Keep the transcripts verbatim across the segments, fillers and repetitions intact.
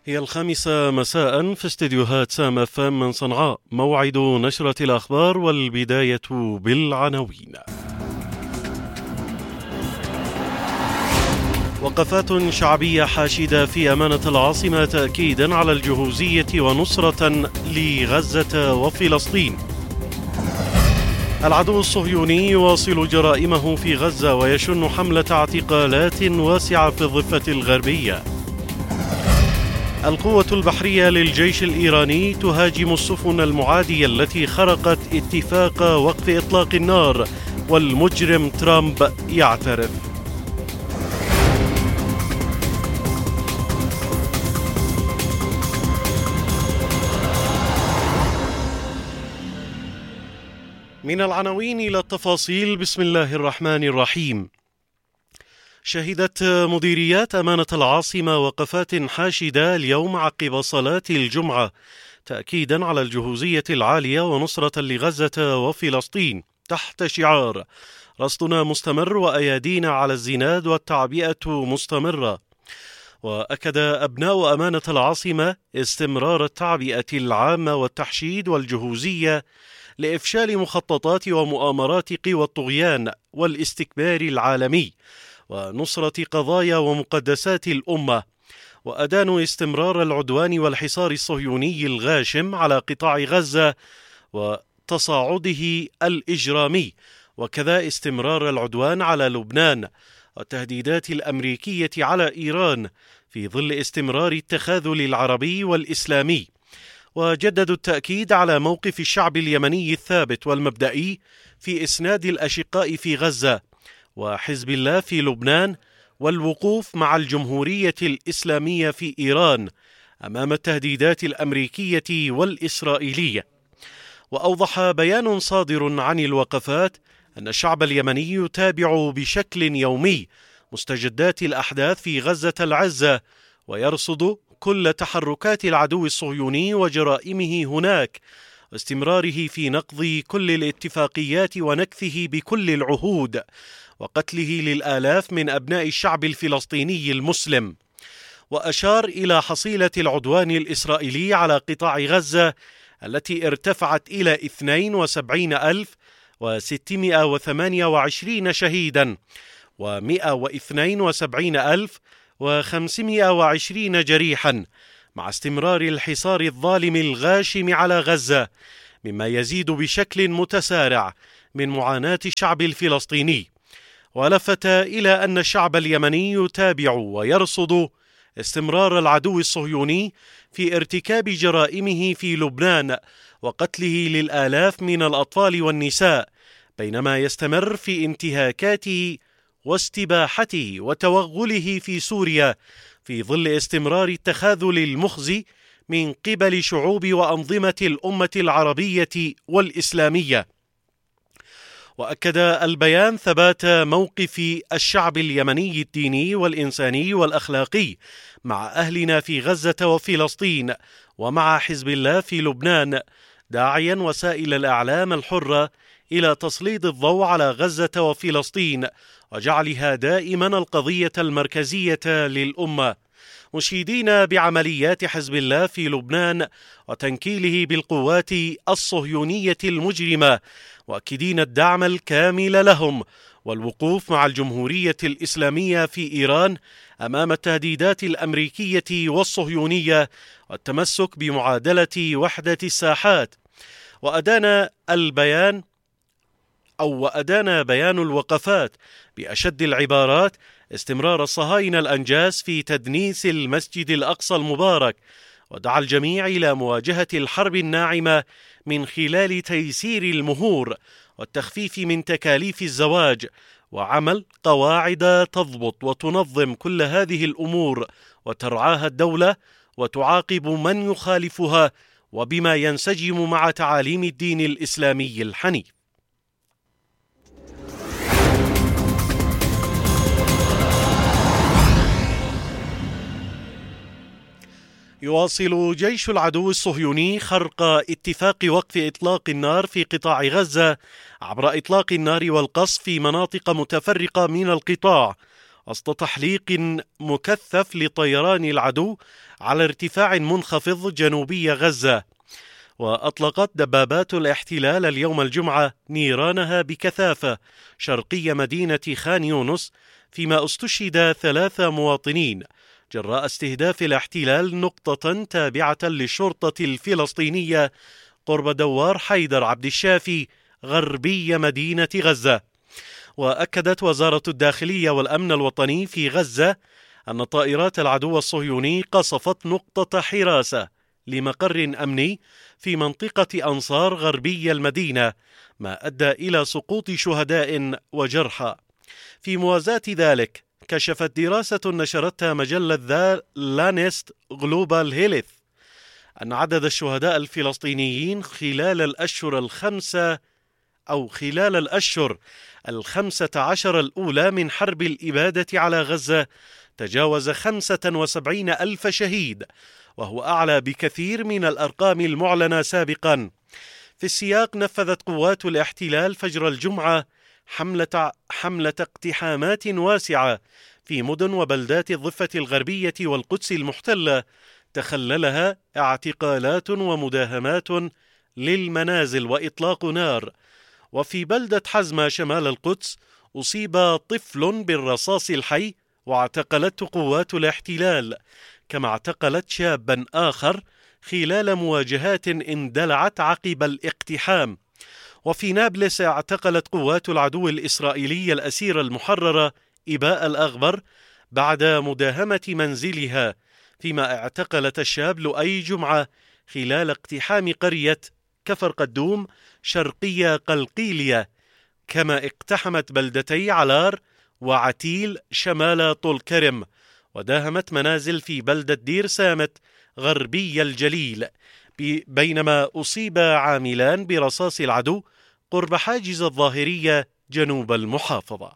هي الخامسة مساء في استديوهات سام اف ام من صنعاء. موعد نشرة الأخبار، والبداية بالعناوين. وقفات شعبية حاشدة في أمانة العاصمة تأكيدا على الجهوزية ونصرة لغزة وفلسطين. العدو الصهيوني يواصل جرائمه في غزة ويشن حملة اعتقالات واسعة في الضفة الغربية. القوة البحرية للجيش الإيراني تهاجم السفن المعادية التي خرقت اتفاق وقف إطلاق النار، والمجرم ترامب يعترف. من العناوين إلى التفاصيل. بسم الله الرحمن الرحيم. شهدت مديريات أمانة العاصمة وقفات حاشدة اليوم عقب صلاة الجمعة تأكيدا على الجهوزية العالية ونصرة لغزة وفلسطين تحت شعار رصدنا مستمر وأيادينا على الزناد والتعبئة مستمرة. وأكد أبناء أمانة العاصمة استمرار التعبئة العامة والتحشيد والجهوزية لإفشال مخططات ومؤامرات قوى الطغيان والاستكبار العالمي ونصرة قضايا ومقدسات الأمة، وأدانوا استمرار العدوان والحصار الصهيوني الغاشم على قطاع غزة وتصاعده الإجرامي، وكذا استمرار العدوان على لبنان والتهديدات الأمريكية على إيران في ظل استمرار التخاذل العربي والإسلامي. وجددوا التأكيد على موقف الشعب اليمني الثابت والمبدئي في إسناد الأشقاء في غزة وحزب الله في لبنان، والوقوف مع الجمهورية الإسلامية في إيران أمام التهديدات الأمريكية والإسرائيلية. وأوضح بيان صادر عن الوقفات أن الشعب اليمني يتابع بشكل يومي مستجدات الأحداث في غزة العزة، ويرصد كل تحركات العدو الصهيوني وجرائمه هناك، واستمراره في نقض كل الاتفاقيات ونكثه بكل العهود، وقتله للآلاف من أبناء الشعب الفلسطيني المسلم. وأشار إلى حصيلة العدوان الإسرائيلي على قطاع غزة التي ارتفعت إلى اثنين وسبعين ألف وستمائة وثمانية وعشرين شهيدا ومائة واثنين وسبعين ألف وخمسمائة وعشرين جريحا، مع استمرار الحصار الظالم الغاشم على غزة، مما يزيد بشكل متسارع من معاناة الشعب الفلسطيني. ولفت إلى أن الشعب اليمني يتابع ويرصد استمرار العدو الصهيوني في ارتكاب جرائمه في لبنان وقتله للآلاف من الأطفال والنساء، بينما يستمر في انتهاكاته واستباحته وتوغله في سوريا في ظل استمرار التخاذل المخزي من قبل شعوب وأنظمة الأمة العربية والإسلامية. وأكد البيان ثبات موقف الشعب اليمني الديني والإنساني والأخلاقي مع أهلنا في غزة وفلسطين ومع حزب الله في لبنان، داعيا وسائل الإعلام الحرة إلى تسليط الضوء على غزة وفلسطين وجعلها دائما القضية المركزية للأمة، مشيدين بعمليات حزب الله في لبنان وتنكيله بالقوات الصهيونية المجرمة، وأكدين الدعم الكامل لهم والوقوف مع الجمهورية الإسلامية في إيران أمام التهديدات الأمريكية والصهيونية، والتمسك بمعادلة وحدة الساحات. وأدان البيان أو وأدان بيان الوقفات بأشد العبارات استمرار الصهاينة الأنجاس في تدنيس المسجد الأقصى المبارك، ودعا الجميع إلى مواجهة الحرب الناعمة من خلال تيسير المهور والتخفيف من تكاليف الزواج، وعمل قواعد تضبط وتنظم كل هذه الأمور وترعاها الدولة وتعاقب من يخالفها، وبما ينسجم مع تعاليم الدين الإسلامي الحنيف. يواصل جيش العدو الصهيوني خرق اتفاق وقف إطلاق النار في قطاع غزة عبر إطلاق النار والقصف في مناطق متفرقة من القطاع، وسط تحليق مكثف لطيران العدو على ارتفاع منخفض جنوبي غزة. وأطلقت دبابات الاحتلال اليوم الجمعة نيرانها بكثافة شرقي مدينة خان يونس، فيما استشهد ثلاثة مواطنين جراء استهداف الاحتلال نقطة تابعة للشرطة الفلسطينية قرب دوار حيدر عبد الشافي غربي مدينة غزة. وأكدت وزارة الداخلية والأمن الوطني في غزة أن طائرات العدو الصهيوني قصفت نقطة حراسة لمقر أمني في منطقة أنصار غربي المدينة، ما أدى إلى سقوط شهداء وجرحى. في موازاة ذلك، كشفت دراسة نشرتها مجلة ذا لانست غلوبال هيلث أن عدد الشهداء الفلسطينيين خلال الأشهر الخمسة أو خلال الأشهر الخمسة عشر الأولى من حرب الإبادة على غزة تجاوز خمسة وسبعين ألف شهيد، وهو أعلى بكثير من الأرقام المعلنة سابقا. في السياق، نفذت قوات الاحتلال فجر الجمعة حملة, حملة اقتحامات واسعة في مدن وبلدات الضفة الغربية والقدس المحتلة، تخللها اعتقالات ومداهمات للمنازل وإطلاق نار. وفي بلدة حزمة شمال القدس أصيب طفل بالرصاص الحي واعتقلته قوات الاحتلال، كما اعتقلت شابا آخر خلال مواجهات اندلعت عقب الاقتحام. وفي نابلس اعتقلت قوات العدو الإسرائيلي الأسير المحررة إباء الأغبر بعد مداهمة منزلها، فيما اعتقلت الشاب لؤي جمعة خلال اقتحام قرية كفر قدوم شرقية قلقيلية، كما اقتحمت بلدتي علار وعتيل شمال طول كرم، وداهمت منازل في بلدة دير سامت غربي الجليل، بينما أصيب عاملان برصاص العدو قرب حاجز الظاهرية جنوب المحافظة.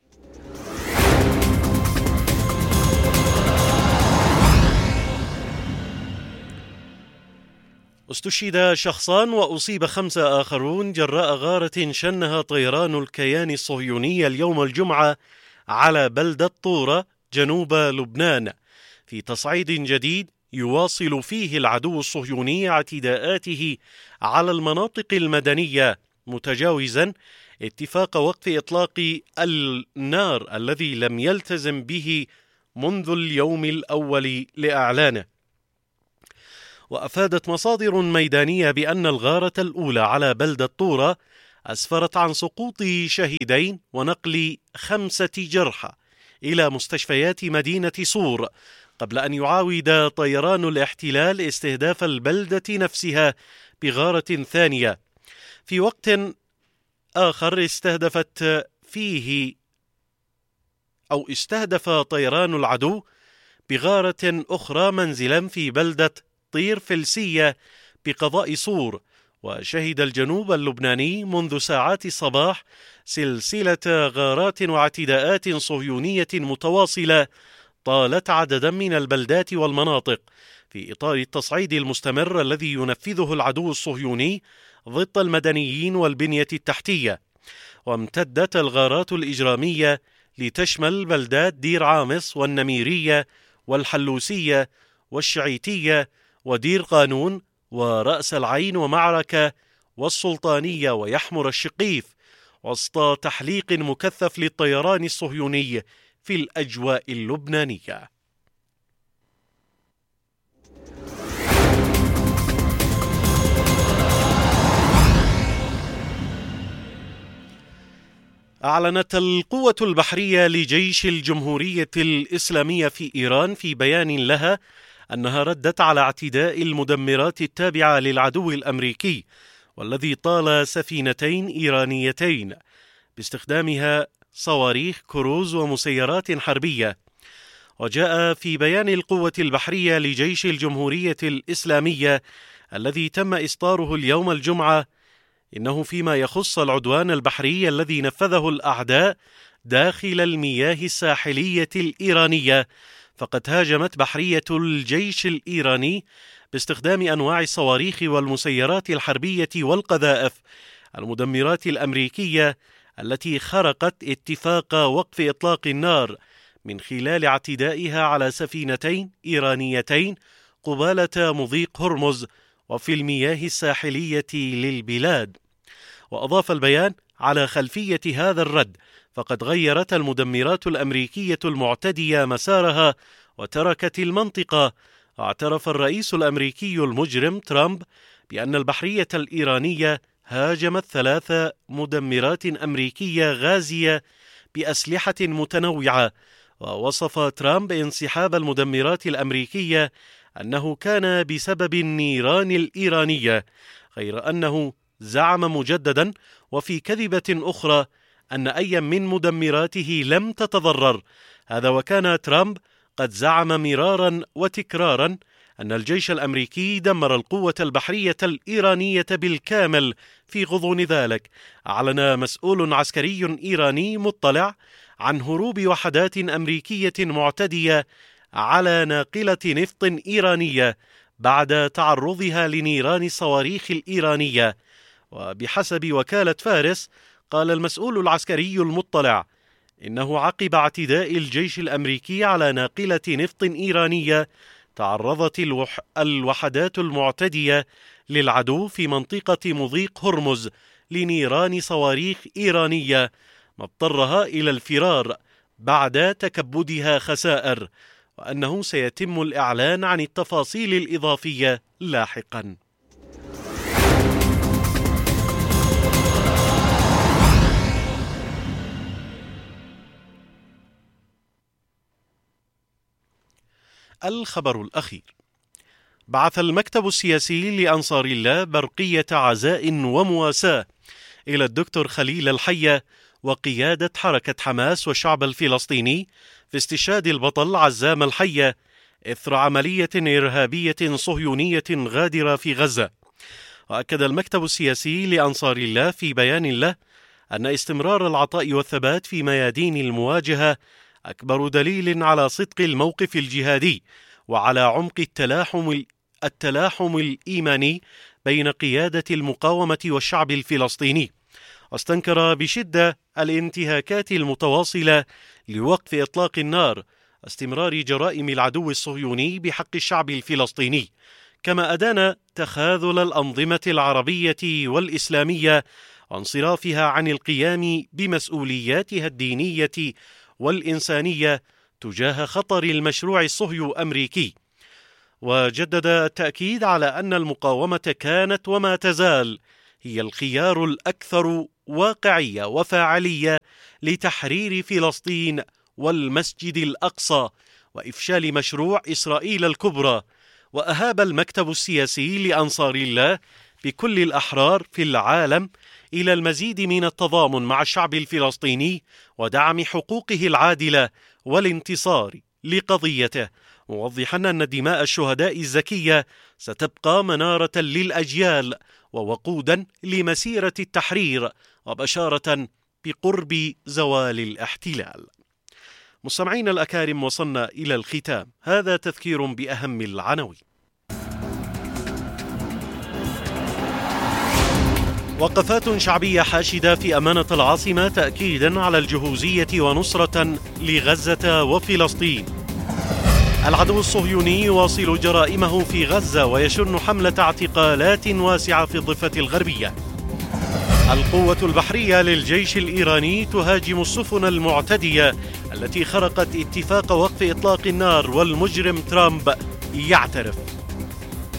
استشهد شخصان وأصيب خمسة آخرون جراء غارة شنها طيران الكيان الصهيوني اليوم الجمعة على بلدة طورة جنوب لبنان، في تصعيد جديد يواصل فيه العدو الصهيوني اعتداءاته على المناطق المدنية، متجاوزا اتفاق وقف إطلاق النار الذي لم يلتزم به منذ اليوم الأول لإعلانه. وأفادت مصادر ميدانية بأن الغارة الأولى على بلدة طورة أسفرت عن سقوط شهيدين ونقل خمسة جرحى إلى مستشفيات مدينة صور، قبل أن يعاود طيران الاحتلال استهداف البلدة نفسها بغارة ثانية. في وقت آخر استهدفت فيه أو استهدف طيران العدو بغارة أخرى منزلا في بلدة طير فلسية بقضاء صور. وشهد الجنوب اللبناني منذ ساعات الصباح سلسلة غارات واعتداءات صهيونية متواصلة طالت عددا من البلدات والمناطق، في إطار التصعيد المستمر الذي ينفذه العدو الصهيوني ضد المدنيين والبنية التحتية. وامتدت الغارات الإجرامية لتشمل بلدات دير عامص والنميرية والحلوسية والشعيتية ودير قانون ورأس العين ومعركة والسلطانية ويحمر الشقيف، وسط تحليق مكثف للطيران الصهيوني في الأجواء اللبنانية. أعلنت القوة البحرية لجيش الجمهورية الإسلامية في إيران في بيان لها أنها ردت على اعتداء المدمرات التابعة للعدو الأمريكي، والذي طال سفينتين إيرانيتين باستخدامها صواريخ كروز ومسيرات حربية. وجاء في بيان القوة البحرية لجيش الجمهورية الإسلامية الذي تم إصداره اليوم الجمعة إنه فيما يخص العدوان البحري الذي نفذه الأعداء داخل المياه الساحلية الإيرانية، فقد هاجمت بحرية الجيش الإيراني باستخدام أنواع الصواريخ والمسيرات الحربية والقذائف المدمرات الأمريكية التي خرقت اتفاق وقف إطلاق النار من خلال اعتدائها على سفينتين إيرانيتين قبالة مضيق هرمز وفي المياه الساحلية للبلاد. وأضاف البيان: على خلفية هذا الرد فقد غيرت المدمرات الأمريكية المعتدية مسارها وتركت المنطقة. اعترف الرئيس الأمريكي المجرم ترامب بأن البحرية الإيرانية هاجمت ثلاث مدمرات أمريكية غازية بأسلحة متنوعة. ووصف ترامب انسحاب المدمرات الأمريكية أنه كان بسبب النيران الإيرانية، غير أنه زعم مجددا وفي كذبة أخرى أن أي من مدمراته لم تتضرر. هذا وكان ترامب قد زعم مرارا وتكرارا أن الجيش الأمريكي دمر القوة البحرية الإيرانية بالكامل. في غضون ذلك أعلن مسؤول عسكري إيراني مطلع عن هروب وحدات أمريكية معتدية على ناقلة نفط إيرانية بعد تعرضها لنيران الصواريخ الإيرانية. وبحسب وكالة فارس قال المسؤول العسكري المطلع إنه عقب اعتداء الجيش الأمريكي على ناقلة نفط إيرانية تعرضت الوح... الوحدات المعتدية للعدو في منطقة مضيق هرمز لنيران صواريخ إيرانية، ما اضطرها إلى الفرار بعد تكبدها خسائر، وأنه سيتم الإعلان عن التفاصيل الإضافية لاحقا. الخبر الأخير: بعث المكتب السياسي لأنصار الله برقية عزاء ومواساة إلى الدكتور خليل الحية وقيادة حركة حماس والشعب الفلسطيني في استشهاد البطل عزام الحية إثر عملية إرهابية صهيونية غادرة في غزة. وأكد المكتب السياسي لأنصار الله في بيان له أن استمرار العطاء والثبات في ميادين المواجهة أكبر دليل على صدق الموقف الجهادي وعلى عمق التلاحم التلاحم الإيماني بين قيادة المقاومة والشعب الفلسطيني. واستنكر بشدة الانتهاكات المتواصلة لوقف إطلاق النار واستمرار جرائم العدو الصهيوني بحق الشعب الفلسطيني، كما أدان تخاذل الأنظمة العربية والإسلامية وانصرافها عن القيام بمسؤولياتها الدينية والإنسانية تجاه خطر المشروع الصهيو أمريكي. وجدد التأكيد على أن المقاومة كانت وما تزال هي الخيار الأكثر واقعية وفاعلية لتحرير فلسطين والمسجد الأقصى وإفشال مشروع إسرائيل الكبرى. وأهاب المكتب السياسي لأنصار الله بكل الأحرار في العالم إلى المزيد من التضامن مع الشعب الفلسطيني ودعم حقوقه العادلة والانتصار لقضيته، موضحا أن دماء الشهداء الزكية ستبقى منارة للأجيال ووقودا لمسيرة التحرير وبشارة بقرب زوال الاحتلال. مستمعين الأكارم، وصلنا إلى الختام. هذا تذكير بأهم العناوين. وقفات شعبية حاشدة في أمانة العاصمة تأكيدا على الجهوزية ونصرة لغزة وفلسطين. العدو الصهيوني يواصل جرائمه في غزة ويشن حملة اعتقالات واسعة في الضفة الغربية. القوة البحرية للجيش الإيراني تهاجم السفن المعتدية التي خرقت اتفاق وقف إطلاق النار، والمجرم ترامب يعترف.